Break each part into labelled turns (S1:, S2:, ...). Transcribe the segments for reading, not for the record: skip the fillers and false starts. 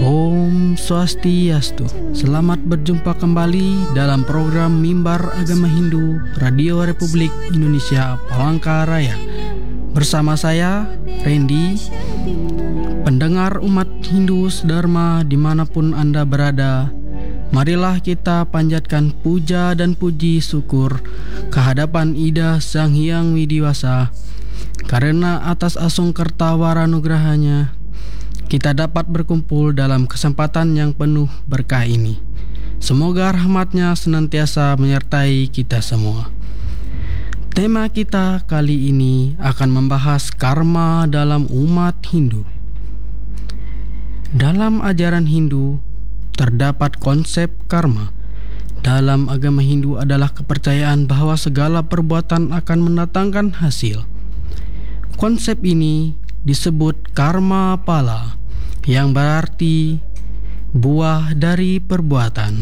S1: Om Swastiastu. Selamat berjumpa kembali dalam program Mimbar Agama Hindu Radio Republik Indonesia Palangkaraya. Bersama saya, Randy, pendengar umat Hindu Dharma dimanapun Anda berada. Marilah kita panjatkan puja dan puji syukur kehadapan Ida Sang Hyang Widiwasa, karena atas asungkerta waranugrahanya kita dapat berkumpul dalam kesempatan yang penuh berkah ini. Semoga rahmatnya senantiasa menyertai kita semua. Tema kita kali ini akan membahas karma dalam umat Hindu. Dalam ajaran Hindu terdapat konsep karma. Dalam agama Hindu adalah kepercayaan bahwa segala perbuatan akan mendatangkan hasil. Konsep ini disebut karma pala, yang berarti buah dari perbuatan.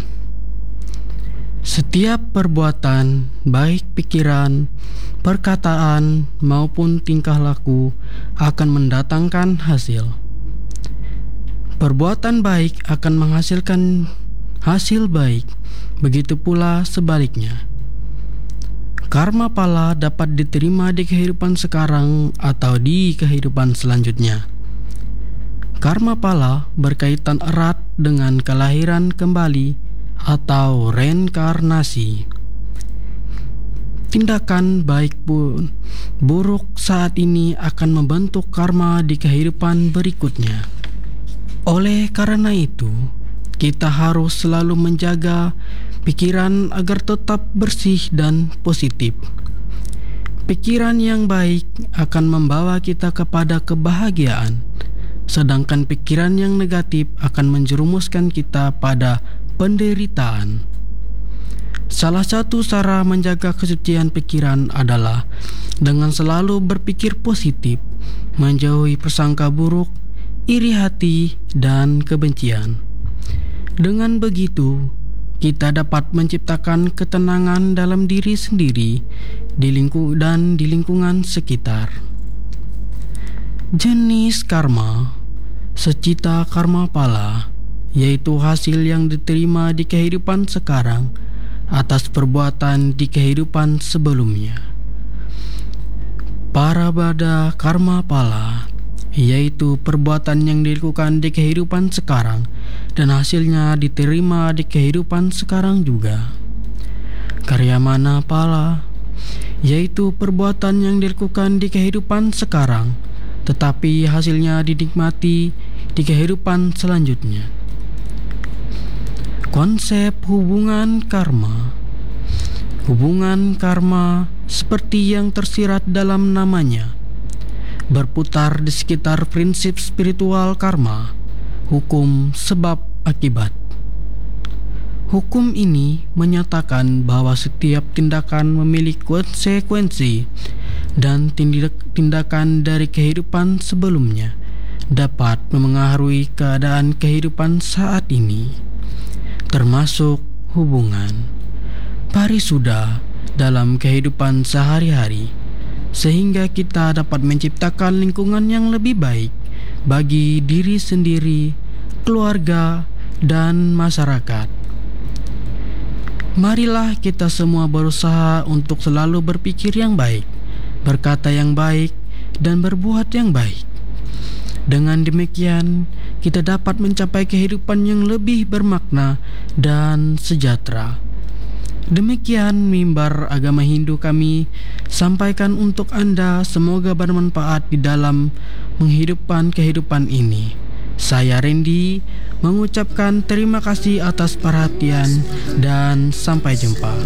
S1: Setiap perbuatan, baik pikiran, perkataan, maupun tingkah laku, akan mendatangkan hasil. Perbuatan baik akan menghasilkan hasil baik, begitu pula sebaliknya. Karma pala dapat diterima di kehidupan sekarang atau di kehidupan selanjutnya. Karma pala berkaitan erat dengan kelahiran kembali atau reinkarnasi. Tindakan baik pun buruk saat ini akan membentuk karma di kehidupan berikutnya. Oleh karena itu, kita harus selalu menjaga pikiran agar tetap bersih dan positif. Pikiran yang baik akan membawa kita kepada kebahagiaan, sedangkan pikiran yang negatif akan menjerumuskan kita pada penderitaan. Salah satu cara menjaga kesucian pikiran adalah dengan selalu berpikir positif, menjauhi prasangka buruk, iri hati, dan kebencian. Dengan begitu, kita dapat menciptakan ketenangan dalam diri sendiri dan di lingkungan sekitar. Jenis karma secita karma pala, yaitu hasil yang diterima di kehidupan sekarang atas perbuatan di kehidupan sebelumnya. Parabada karma pala, yaitu perbuatan yang dilakukan di kehidupan sekarang dan hasilnya diterima di kehidupan sekarang juga. Karyamana pala, yaitu perbuatan yang dilakukan di kehidupan sekarang tetapi hasilnya dinikmati di kehidupan selanjutnya. Konsep hubungan karma. Hubungan karma seperti yang tersirat dalam namanya, berputar di sekitar prinsip spiritual karma, hukum sebab akibat. Hukum ini menyatakan bahwa setiap tindakan memiliki konsekuensi dan tindakan dari kehidupan sebelumnya dapat memengaruhi keadaan kehidupan saat ini, termasuk hubungan parisuda dalam kehidupan sehari-hari, sehingga kita dapat menciptakan lingkungan yang lebih baik bagi diri sendiri, keluarga, dan masyarakat. Marilah kita semua berusaha untuk selalu berpikir yang baik, berkata yang baik, dan berbuat yang baik. Dengan demikian, kita dapat mencapai kehidupan yang lebih bermakna dan sejahtera. Demikian mimbar agama Hindu kami sampaikan untuk Anda, semoga bermanfaat di dalam menghidupkan kehidupan ini. Saya Randy mengucapkan terima kasih atas perhatian dan sampai jumpa.